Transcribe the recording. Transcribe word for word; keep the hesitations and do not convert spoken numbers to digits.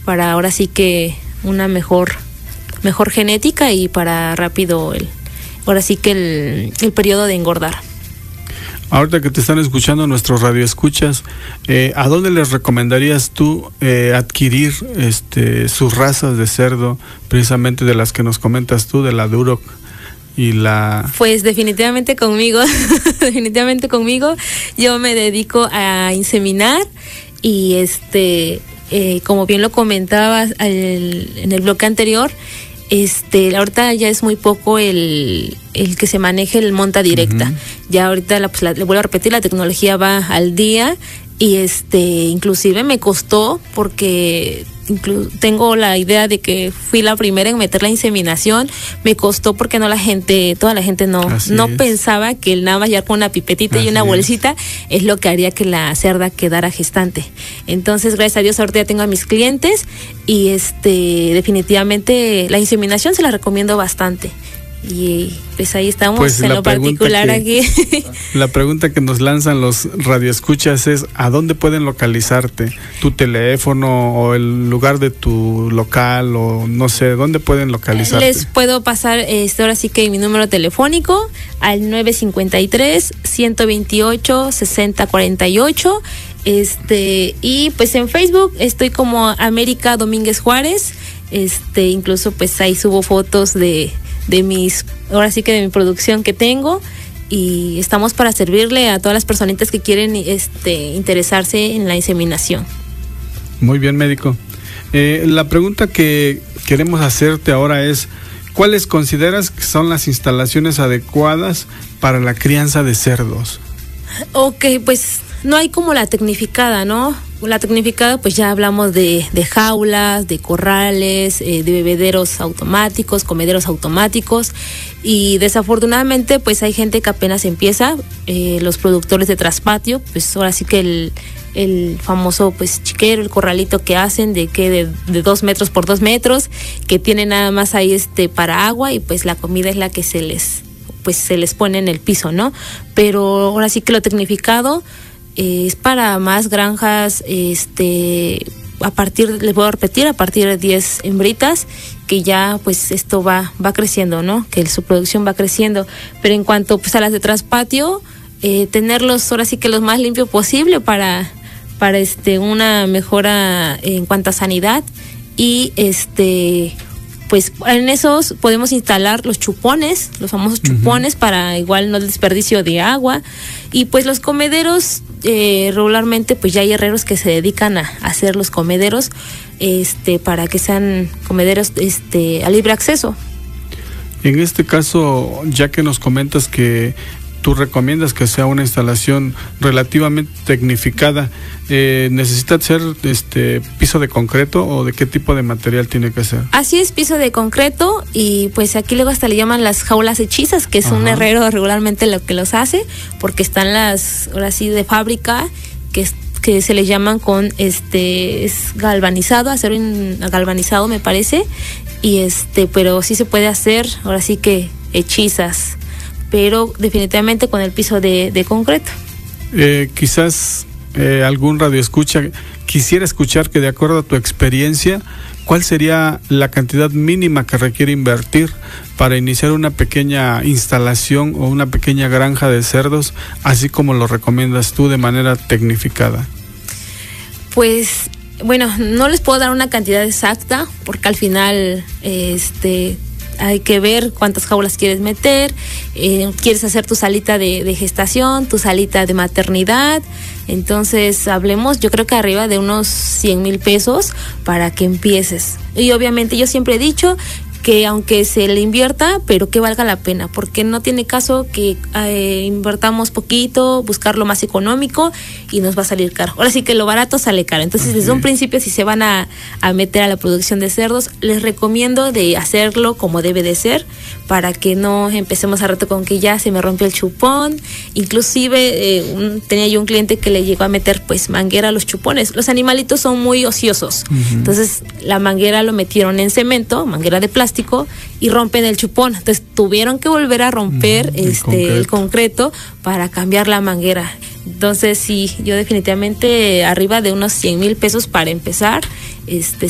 para ahora sí que una mejor, mejor genética y para rápido el, ahora sí que el, el periodo de engordar. Ahorita que te están escuchando nuestros radioescuchas, eh, ¿a dónde les recomendarías tú eh, adquirir este, sus razas de cerdo, precisamente de las que nos comentas tú, de la Duroc y la...? Pues definitivamente conmigo, definitivamente conmigo. Yo me dedico a inseminar y este, eh, como bien lo comentabas al, en el bloque anterior, Este, ahorita ya es muy poco el, el que se maneje el monta directa. Uh-huh. Ya ahorita, la, pues, la, le vuelvo a repetir, la tecnología va al día y este, inclusive me costó porque inclu- tengo la idea de que fui la primera en meter la inseminación. Me costó porque no la gente, toda la gente no, no pensaba que el nada más ya con una pipetita Así y una bolsita es. es lo que haría que la cerda quedara gestante. Entonces, gracias a Dios, ahorita ya tengo a mis clientes y este, definitivamente la inseminación se la recomiendo bastante. Y pues ahí estamos, pues en lo particular que, aquí. La pregunta que nos lanzan los radioescuchas es: ¿a dónde pueden localizarte? ¿Tu teléfono o el lugar de tu local o no sé, dónde pueden localizarte? Les puedo pasar este, ahora sí que mi número telefónico al nueve cinco tres, uno dos ocho, seis cero cuatro ocho. Este, y pues en Facebook estoy como América Domínguez Juárez. Este, incluso pues ahí subo fotos de de mis, ahora sí que de mi producción que tengo, y estamos para servirle a todas las personitas que quieren este interesarse en la inseminación. Muy bien, médico. Eh, la pregunta que queremos hacerte ahora es: ¿cuáles consideras que son las instalaciones adecuadas para la crianza de cerdos? Ok, pues no hay como la tecnificada, ¿no? La tecnificada, pues ya hablamos de, de jaulas, de corrales, eh, de bebederos automáticos, comederos automáticos, y desafortunadamente pues hay gente que apenas empieza, eh, los productores de traspatio, pues ahora sí que el, el famoso pues chiquero, el corralito que hacen de que de, de dos metros por dos metros, que tiene nada más ahí este para agua y pues la comida es la que se les pues se les pone en el piso, ¿no? Pero ahora sí que lo tecnificado eh, es para más granjas, este, a partir, les voy a repetir, a partir de diez hembritas, que ya pues esto va va creciendo, ¿no? Que su producción va creciendo. Pero en cuanto pues a las de traspatio, eh, tenerlos ahora sí que los más limpios posible para para este una mejora en cuanto a sanidad. Y este pues en esos podemos instalar los chupones, los famosos chupones, uh-huh, para igual no desperdicio de agua. Y pues los comederos, eh, regularmente pues ya hay herreros que se dedican a, a hacer los comederos, este, para que sean comederos este a libre acceso. En este caso, ya que nos comentas que tú recomiendas que sea una instalación relativamente tecnificada, eh, ¿necesita ser este piso de concreto o de qué tipo de material tiene que ser? Así es, piso de concreto, y pues aquí luego hasta le llaman las jaulas hechizas, que es Ajá. un herrero regularmente lo que los hace, porque están las, ahora sí, de fábrica, que es, que se les llaman con este, es galvanizado, acero galvanizado me parece, y este, pero sí se puede hacer, ahora sí que hechizas, pero definitivamente con el piso de, de concreto. Eh, quizás eh, algún radioescucha quisiera escuchar que, de acuerdo a tu experiencia, ¿cuál sería la cantidad mínima que requiere invertir para iniciar una pequeña instalación o una pequeña granja de cerdos, así como lo recomiendas tú de manera tecnificada? Pues bueno, no les puedo dar una cantidad exacta, porque al final este hay que ver cuántas jaulas quieres meter, eh, quieres hacer tu salita de, de gestación, tu salita de maternidad. Entonces hablemos, yo creo que arriba de unos cien mil pesos para que empieces. Y obviamente yo siempre he dicho que aunque se le invierta, pero que valga la pena, porque no tiene caso que eh, invertamos poquito, buscar lo más económico y nos va a salir caro. Ahora sí que lo barato sale caro. Entonces, okay, desde un principio, si se van a, a meter a la producción de cerdos, les recomiendo de hacerlo como debe de ser, para que no empecemos a rato con que ya se me rompió el chupón. Inclusive eh, un, tenía yo un cliente que le llegó a meter pues manguera a los chupones. Los animalitos son muy ociosos, uh-huh, entonces la manguera lo metieron en cemento, manguera de plástico, y rompen el chupón. Entonces tuvieron que volver a romper uh-huh, este el concreto. el concreto para cambiar la manguera. Entonces sí, yo definitivamente arriba de unos cien mil pesos para empezar, este